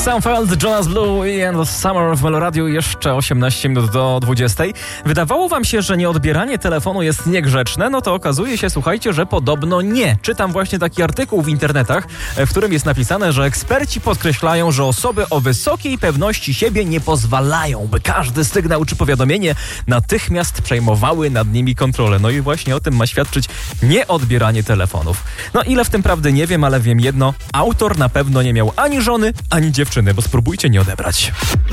Sam Feld, Jonas Blue i End of Summer w Meloradiu, jeszcze 18 minut do 20. Wydawało wam się, że nieodbieranie telefonu jest niegrzeczne? No to okazuje się, słuchajcie, że podobno nie. Czytam właśnie taki artykuł w internetach, w którym jest napisane, że eksperci podkreślają, że osoby o wysokiej pewności siebie nie pozwalają, by każdy sygnał czy powiadomienie natychmiast przejmowały nad nimi kontrolę. No i właśnie o tym ma świadczyć nieodbieranie telefonów. No ile w tym prawdy nie wiem, ale wiem jedno. Autor na pewno nie miał ani żony, ani dziewczyny, bo spróbujcie nie odebrać.